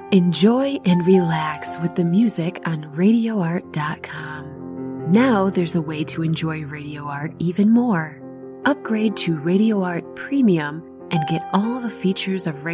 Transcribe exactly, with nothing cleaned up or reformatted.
Enjoy and relax with the music on radio art dot com. Now there's a way to enjoy Radio Art even more. Upgrade to Radio Art Premium and get all the features of Radio